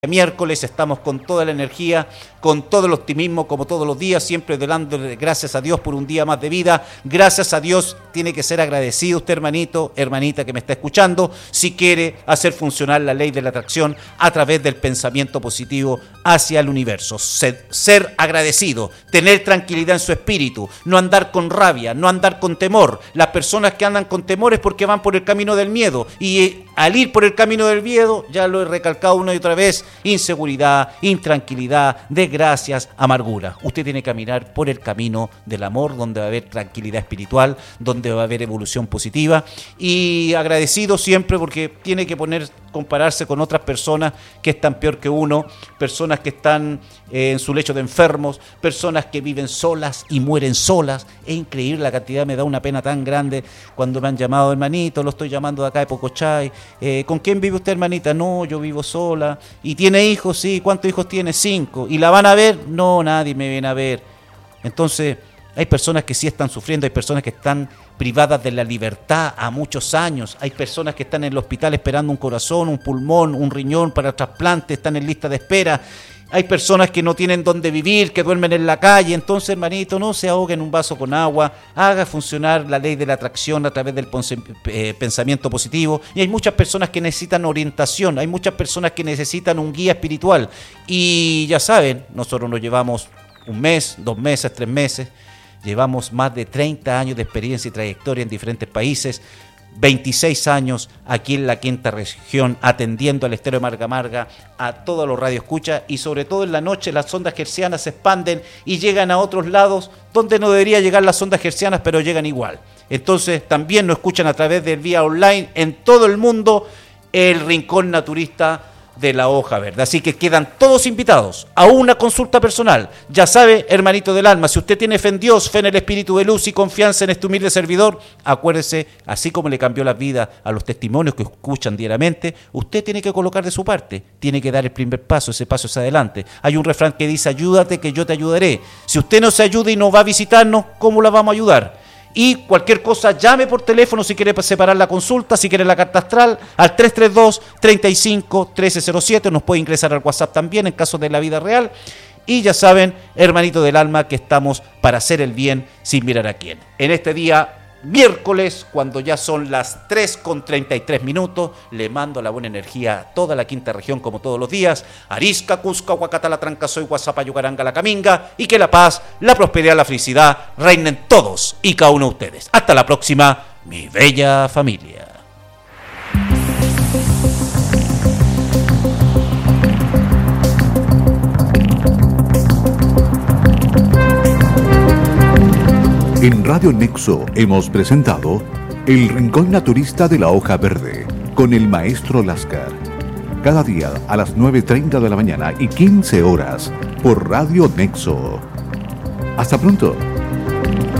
Miércoles estamos con toda la energía, con todo el optimismo, como todos los días, siempre dándole gracias a Dios por un día más de vida. Gracias a Dios, tiene que ser agradecido usted, hermanito, hermanita que me está escuchando, si quiere hacer funcionar la ley de la atracción a través del pensamiento positivo hacia el universo. Ser agradecido, tener tranquilidad en su espíritu, no andar con rabia, no andar con temor. Las personas que andan con temor es porque van por el camino del miedo, y al ir por el camino del miedo, ya lo he recalcado una y otra vez, inseguridad, intranquilidad, desgracias, amargura. Usted tiene que caminar por el camino del amor, donde va a haber tranquilidad espiritual, donde va a haber evolución positiva, y agradecido siempre porque tiene que compararse con otras personas que están peor que uno, personas que están en su lecho de enfermos, personas que viven solas y mueren solas. Es increíble la cantidad, me da una pena tan grande cuando me han llamado, hermanito, lo estoy llamando de acá de Pocochay, ¿con quién vive usted, hermanita? No, yo vivo sola. ¿Y tiene hijos? Sí. ¿Cuántos hijos tiene? 5. ¿Y la van a ver? No, nadie me viene a ver. Entonces, hay personas que sí están sufriendo, hay personas que están privadas de la libertad a muchos años, hay personas que están en el hospital esperando un corazón, un pulmón, un riñón para trasplante, están en lista de espera. Hay personas que no tienen dónde vivir, que duermen en la calle. Entonces, hermanito, no se ahogue en un vaso con agua, haga funcionar la ley de la atracción a través del pensamiento positivo. Y hay muchas personas que necesitan orientación, hay muchas personas que necesitan un guía espiritual. Y ya saben, nosotros nos llevamos 1 mes, 2 meses, 3 meses, llevamos más de 30 años de experiencia y trayectoria en diferentes países, 26 años aquí en la quinta región, atendiendo al estero de Marga Marga, a todos los radioescuchas, y sobre todo en la noche las ondas hertzianas se expanden y llegan a otros lados donde no debería llegar las ondas hertzianas, pero llegan igual. Entonces también nos escuchan a través del vía online en todo el mundo, el Rincón Naturista de la Hoja Verde. Así que quedan todos invitados a una consulta personal. Ya sabe, hermanito del alma, si usted tiene fe en Dios, fe en el Espíritu de Luz y confianza en este humilde servidor, acuérdese, así como le cambió la vida a los testimonios que escuchan diariamente, usted tiene que colocar de su parte, tiene que dar el primer paso, ese paso es adelante. Hay un refrán que dice, ayúdate que yo te ayudaré. Si usted no se ayuda y no va a visitarnos, ¿cómo la vamos a ayudar? Y cualquier cosa, llame por teléfono si quiere separar la consulta, si quiere la carta astral, al 332-35-1307. Nos puede ingresar al WhatsApp también en caso de la vida real. Y ya saben, hermanito del alma, que estamos para hacer el bien sin mirar a quién. En este día, miércoles, cuando ya son las 3:33, le mando la buena energía a toda la quinta región como todos los días. Arisca, Cusco, Huacatala, Trancasoy, Guasapa, Yucaranga, La Caminga, y que la paz, la prosperidad, la felicidad reinen todos y cada uno de ustedes. Hasta la próxima, mi bella familia. En Radio Nexo hemos presentado El Rincón Naturista de la Hoja Verde con el maestro Lascar. Cada día a las 9:30 de la mañana y 15 horas por Radio Nexo. Hasta pronto.